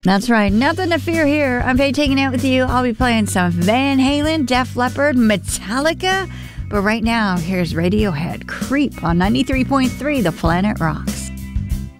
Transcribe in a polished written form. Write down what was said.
That's right. Nothing to fear here. I'm Faye taking out with you. I'll be playing some Van Halen, Def Leppard, Metallica. But right now, here's Radiohead, Creep on 93.3 The Planet Rock.